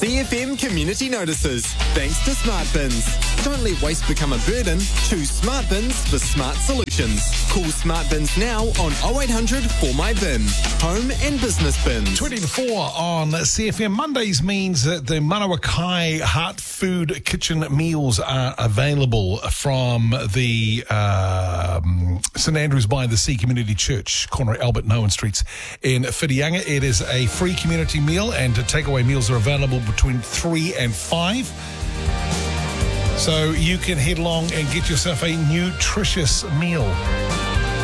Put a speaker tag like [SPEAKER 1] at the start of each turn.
[SPEAKER 1] CFM Community Notices. Thanks to Smart Bins. Don't let waste become a burden. Choose Smart Bins for smart solutions. Call Smart Bins now on 0800 For My Bin. Home and business bins.
[SPEAKER 2] 20 to 4 on CFM. Mondays means that the Manawakai Heart Food Kitchen meals are available from the St Andrews by the Sea Community Church, corner of Albert and Owen Streets in Whitianga. It is a free community meal, and takeaway meals are available between 3 and 5. So you can head along and get yourself a nutritious meal.